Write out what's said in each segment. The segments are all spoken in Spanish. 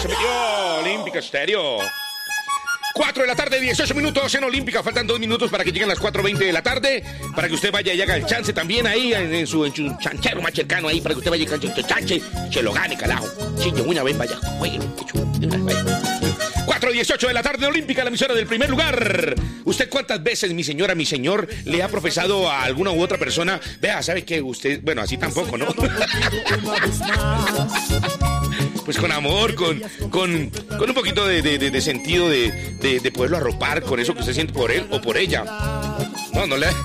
Se metió Olímpica Estéreo. 4 de la tarde, 18 minutos en Olímpica. Faltan 2 minutos para que lleguen las 4:20 de la tarde. Para que usted vaya y haga el chance también ahí en su chanchero más cercano ahí. Para que usted vaya y canche su chanche. Se lo gane, carajo. Sí, de una vez vaya. 4:18 de la tarde, Olímpica, la emisora del primer lugar. ¿Usted cuántas veces, mi señora, mi señor, le ha profesado a alguna u otra persona? Vea, ¿sabe qué? Usted, bueno, así tampoco, ¿no? Pues con amor, con un poquito de sentido de poderlo arropar con eso que usted siente por él o por ella. No le...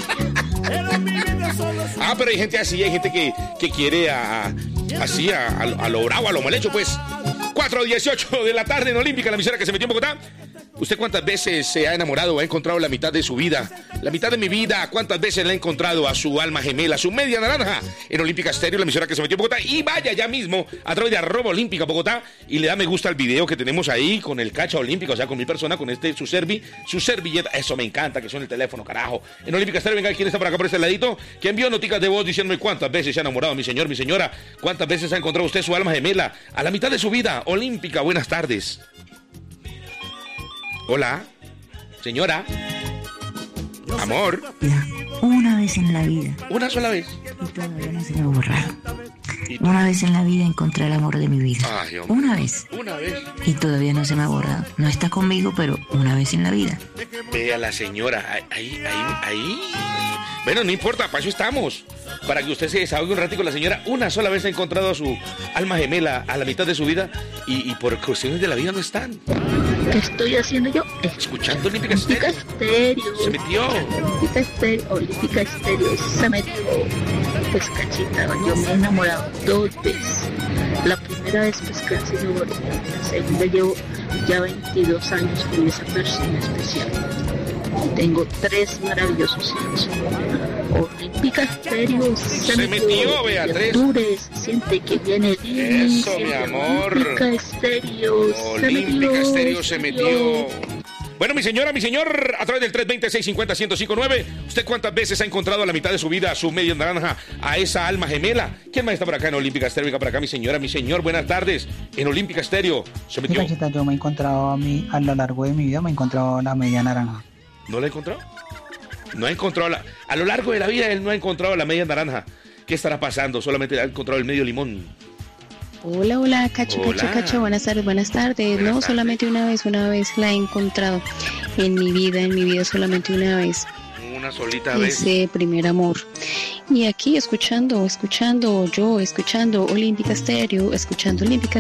pero hay gente así, hay gente que quiere así a lo bravo, a lo mal hecho, pues. 4:18 de la tarde en Olímpica, la emisora que se metió en Bogotá. ¿Usted cuántas veces se ha enamorado o ha encontrado la mitad de su vida? La mitad de mi vida, ¿cuántas veces le ha encontrado a su alma gemela, a su media naranja? En Olímpica Estéreo, la emisora que se metió en Bogotá. Y vaya ya mismo a través de @Olímpica Bogotá y le da me gusta al video que tenemos ahí con el cacha olímpico, o sea, con mi persona, con su servilleta. Eso me encanta, que suene el teléfono, carajo. En Olímpica Estéreo, venga, ¿quién está por acá por este ladito? Que envió noticas de voz diciéndome cuántas veces se ha enamorado, mi señor, mi señora. ¿Cuántas veces ha encontrado usted su alma gemela a la mitad de su vida? Olímpica, buenas tardes. Hola, señora. Amor. Una vez en la vida. ¿Una sola vez? Y todavía no se me ha borrado. Una vez en la vida encontré el amor de mi vida. Ay, una vez. Y todavía no se me ha borrado. No está conmigo, pero una vez en la vida. Vea la señora, ahí. Bueno, no importa, para eso estamos. Para que usted se desahogue un ratito. La señora una sola vez ha encontrado a su alma gemela a la mitad de su vida y por cuestiones de la vida no están. ¿Qué estoy haciendo yo? Escuchando Olímpica Estéreo. Se metió. Olímpica Estéreo se metió. Pues cachita, yo me he enamorado 2 veces. La primera vez pues casi me borré. La segunda llevo ya 22 años con esa persona especial. Tengo 3 maravillosos hijos. Olímpica Estéreo se metió, Beatriz. Dures, siente que viene bien. Eso, mi amor. Olímpica Estéreo se metió. Bueno, mi señora, mi señor, a través del 320-650-1059, ¿usted cuántas veces ha encontrado a la mitad de su vida, a su media naranja, a esa alma gemela? ¿Quién más está por acá en Olímpica Estéreo? Venga por acá, mi señora, mi señor, buenas tardes. En Olímpica Estéreo se metió. Yo me he encontrado a lo largo de mi vida, me he encontrado la media naranja. ¿No la ha encontrado? No ha encontrado a lo largo de la vida él no ha encontrado la media naranja. ¿Qué estará pasando? Solamente ha encontrado el medio limón. Hola, Cacho, buenas tardes. No, solamente una vez la he encontrado en mi vida solamente una vez. Una solita vez. Ese primer amor. Y aquí escuchando Olímpica Estéreo, escuchando Olímpica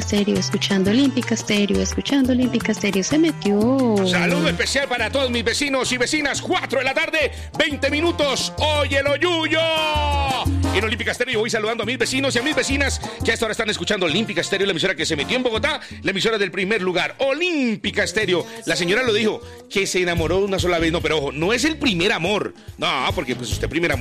Estéreo, se metió. Saludo especial para todos mis vecinos y vecinas. 4 de la tarde, 20 minutos. ¡Óyelo, Yuyo! En Olímpica Estéreo voy saludando a mis vecinos y a mis vecinas que hasta ahora están escuchando Olímpica Estéreo, la emisora que se metió en Bogotá, la emisora del primer lugar, Olímpica Estéreo. La señora lo dijo, que se enamoró una sola vez. No, pero ojo, no es el primer amor. No, porque pues usted primer amor